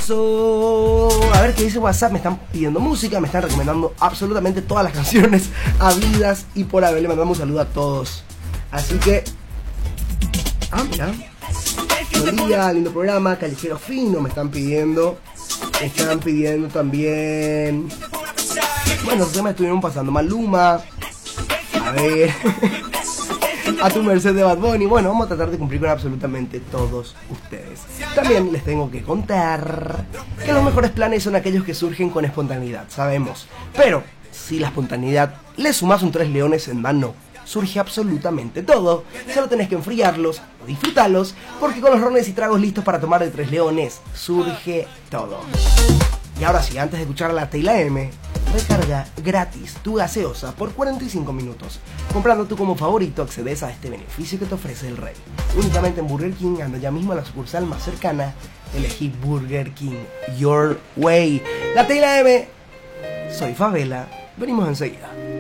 eso. A ver qué dice WhatsApp. Me están pidiendo música, me están recomendando absolutamente todas las canciones habidas y por haber. Le mandamos un saludo a todos. Así que... mira. Buen día, lindo programa. Callejero Fino me están pidiendo. Me están pidiendo también... Bueno, los temas estuvieron pasando. Maluma. A ver... A tu merced de Bad Bunny. Bueno, vamos a tratar de cumplir con absolutamente todos ustedes. También les tengo que contar que los mejores planes son aquellos que surgen con espontaneidad, sabemos. Pero si la espontaneidad le sumas un 3 leones en mano, surge absolutamente todo. Solo tenés que enfriarlos o disfrutarlos, porque con los rones y tragos listos para tomar de 3 leones, surge todo. Y ahora sí, antes de escuchar la T y la M, recarga gratis tu gaseosa por 45 minutos. Comprando tú como favorito accedes a este beneficio que te ofrece el rey. Únicamente en Burger King. Anda ya mismo a la sucursal más cercana. Elegí Burger King Your Way. La T y la M. Soy Favela. Venimos enseguida.